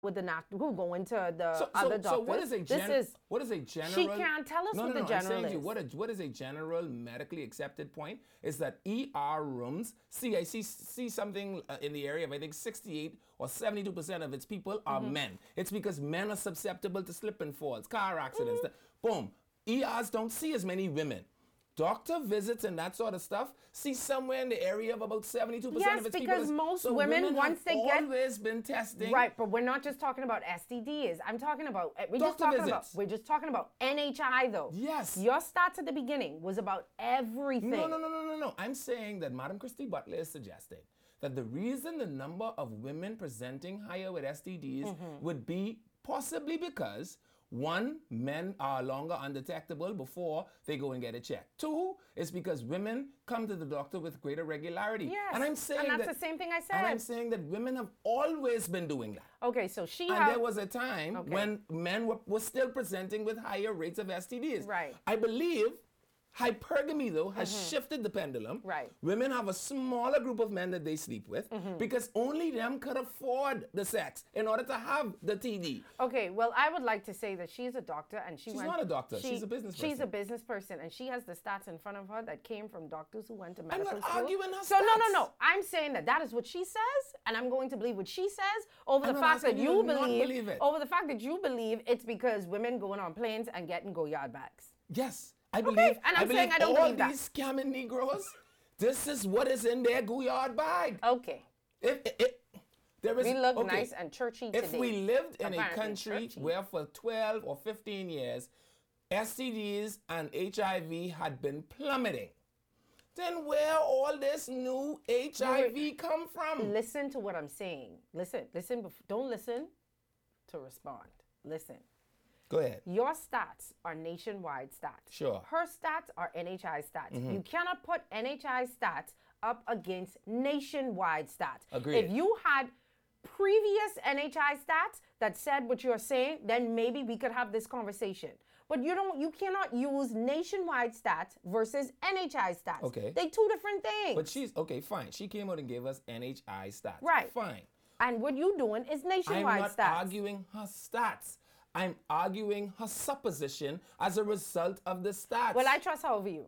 with the who go into the other doctors. So what is a general? She can't tell us what the general I'm saying is. To you, what is a general medically accepted point is that ER rooms. I see something in the area of I think 68 or 72% of its people are men. It's because men are susceptible to slip and falls, car accidents. Boom. ERs don't see as many women. Doctor visits and that sort of stuff, see somewhere in the area of about 72% of its people. Yes, because most women, once they get... always been testing. Right, but we're not just talking about STDs. I'm talking about... We're just talking about NHI, though. Yes. Your stats at the beginning was about everything. No. I'm saying that Madam Christie Butler is suggesting that the reason the number of women presenting higher with STDs would be possibly because... One, men are longer undetectable before they go and get a check. Two, is because women come to the doctor with greater regularity. Yes, and I'm saying that's the same thing I said. And I'm saying that women have always been doing that. Okay, so there was a time when men were still presenting with higher rates of STDs. Right. I believe hypergamy, though, has shifted the pendulum. Right. Women have a smaller group of men that they sleep with because only them could afford the sex in order to have the TD. Okay, well, I would like to say that she's a doctor and she's not a doctor. She's a business person. She's a business person and she has the stats in front of her that came from doctors who went to medical school. I'm not arguing her So stats. no. I'm saying that is what she says, and I'm going to believe what she says over the fact that you believe it's because women going on planes and getting go-yard bags. Yes. I believe I don't believe that. These scamming Negroes, this is what is in their go-yard bag. Okay. We look nice and churchy today. If we lived in a country where for 12 or 15 years, STDs and HIV had been plummeting, then where all this new HIV come from? Listen to what I'm saying. Listen. Don't listen to respond. Listen. Go ahead. Your stats are nationwide stats. Sure. Her stats are NHI stats. You cannot put NHI stats up against nationwide stats. Agreed. If you had previous NHI stats that said what you're saying, then maybe we could have this conversation. But you cannot use nationwide stats versus NHI stats. Okay. They're two different things. But fine. She came out and gave us NHI stats. Right. Fine. And what you're doing is nationwide stats. I'm not arguing her stats. I'm arguing her supposition as a result of the stats. Well, I trust her over you.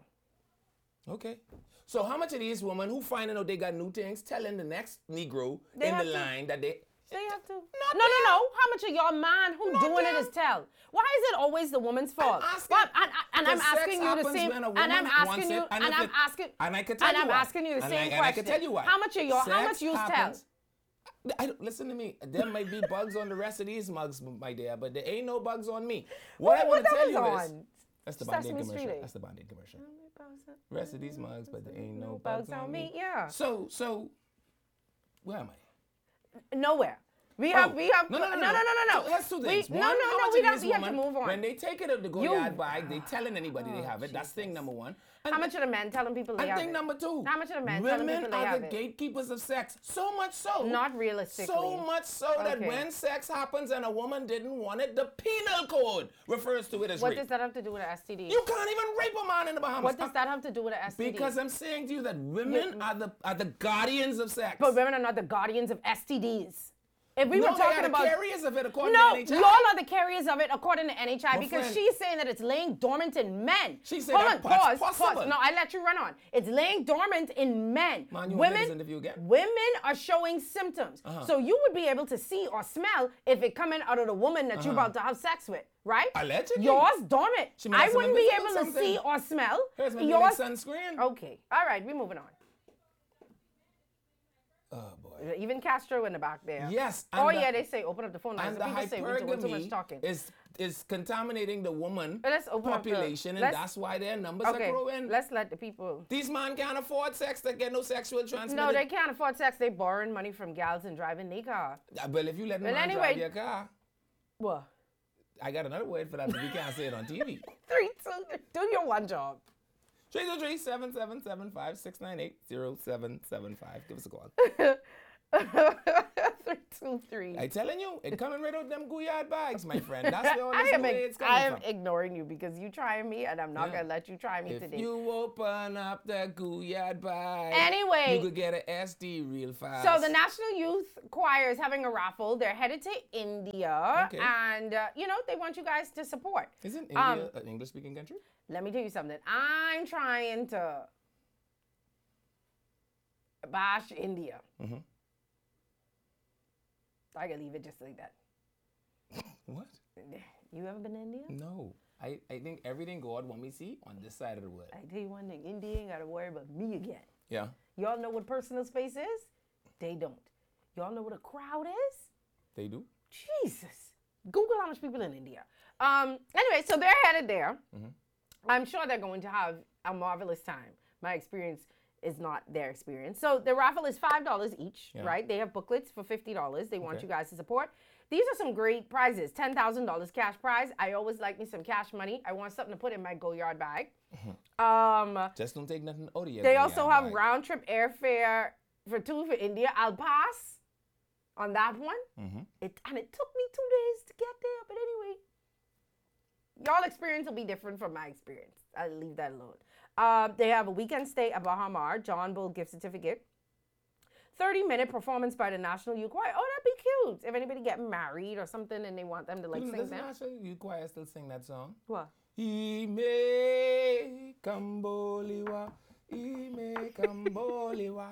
Okay. So how much of these women who finding out they got new things telling the next Negro in the line that they have to. No. How much of your man who doing it is tell? Why is it always the woman's fault? I'm asking you the same. And I'm asking you. And I'm asking. And I can tell you why. And I'm asking you the same question. And I can tell you why. How much you tell? Listen to me. There might be bugs on the rest of these mugs, my dear, but there ain't no bugs on me. What I want to tell you is, that's the Band-Aid commercial. That's the Band-Aid commercial. Rest of these mugs, but there ain't no bugs on me. Yeah. So, where am I? Nowhere. We have. No. So that's two things. We have to move on. When they take it out the go-yard bag, they telling anybody they have it. That's thing number one. How much of the men telling people they have it? Thing number two. How much of the men telling people they have it? Women are the gatekeepers of sex. So much so. Not realistically. So much so that when sex happens and a woman didn't want it, the penal code refers to it as rape. What does that have to do with an STD? You can't even rape a man in the Bahamas. What does that have to do with an STD? Because I'm saying to you that women are the guardians of sex. But women are not the guardians of STDs. If we were talking they are about the carriers of it according to NHI. No, y'all are the carriers of it according to NHI because she's saying that it's laying dormant in men. She said that's possible. No, I let you run on. It's laying dormant in men. Man, women are showing symptoms. So you would be able to see or smell if it coming out of the woman that you're about to have sex with, right? Allegedly. Yours dormant. I wouldn't be able to see or smell. Yours sunscreen. Okay. All right, we're moving on. Oh, boy. Even Castro in the back there. Yes. They say open up the phone lines. And the hypergamy is contaminating the woman population, and that's why their numbers are growing. Let's let the people. These men can't afford sex. They get no sexual transmission. No, they can't afford sex. They borrowing money from gals and driving their car. But if you let them drive your car. What? I got another word for that, but we can't say it on TV. 3, 2, do your one job. 323-777-5698-0775. Give us a call. 323. I telling you, it coming right out them Gouyard bags, my friend. That's the only way it's I coming am from. ignoring you because you trying me, and I'm not Yeah. gonna let you try me If today. you open up the Gouyard bag, Anyway. you could get an SD real fast. So the National Youth Choir is having a raffle. They're headed to India, Okay. and they want you guys to support. Isn't India an English-speaking country? Let me tell you something. I'm trying to bash India. Mm-hmm. I can leave it just like that. What? You ever been to India? No. I think everything God want me to see on this side of the world. I tell you one thing. India ain't got to worry about me again. Yeah. Y'all know what personal space is? They don't. Y'all know what a crowd is? They do? Jesus. Google how much people in India. Anyway, so they're headed there. Mm-hmm. I'm sure they're going to have a marvelous time. My experience is not their experience. So the raffle is $5 each, Yeah. right? They have booklets for $50. They want Okay. you guys to support. These are some great prizes. $10,000 cash prize. I always like me some cash money. I want something to put in my Goyard bag. Just don't take nothing out of your They Gouyard also have bag. round trip airfare for two for India. I'll pass on that one. Mm-hmm. It took me 2 days to get there, but anyway, y'all experience will be different from my experience. I'll leave that alone. They have a weekend stay at Bahamar, John Bull gift certificate, 30-minute performance by the National Youth Choir. Oh, that'd be cute. If anybody getting married or something and they want them to like sing Does them. National Youth Choir still sing that song? What? Ime Kamboliwa, Ime Kamboliwa,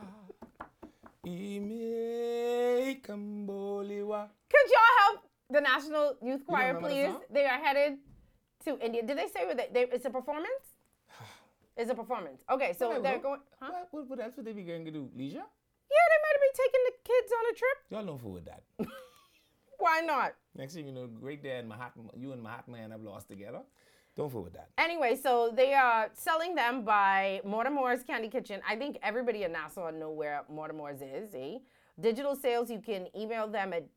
Ime Kamboliwa. Could y'all help the National Youth Choir, remember the please? song? They are headed to India. Did they say where it's a performance? It's a performance. Okay, so Whatever. they're going. Huh? What else would they be going to do? Leisure? Yeah, they might be taking the kids on a trip. Y'all don't fool with that. Why not? Next thing you know, Great Dad and Mahatma, you and Mahatma and have lost together. Don't fool with that. Anyway, so they are selling them by Mortimer's Candy Kitchen. I think everybody in Nassau know where Mortimer's is, eh? Digital sales, you can email them at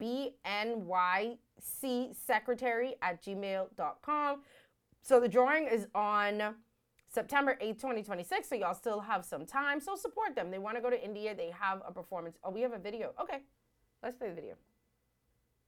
bnycsecretary@gmail.com. So the drawing is on September 8th, 2026, so y'all still have some time. So support them. They want to go to India. They have a performance. Oh, we have a video. Okay, let's play the video.